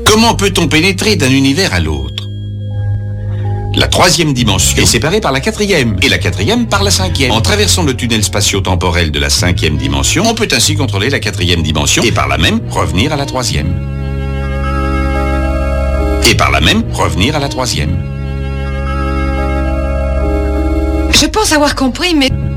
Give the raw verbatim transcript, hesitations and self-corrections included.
Comment peut-on pénétrer d'un univers à l'autre? La troisième dimension est séparée par la quatrième, et la quatrième par la cinquième. En traversant le tunnel spatio-temporel de la cinquième dimension, on peut ainsi contrôler la quatrième dimension, et par là même revenir à la troisième. Et par là même revenir à la troisième. Je pense avoir compris, mais...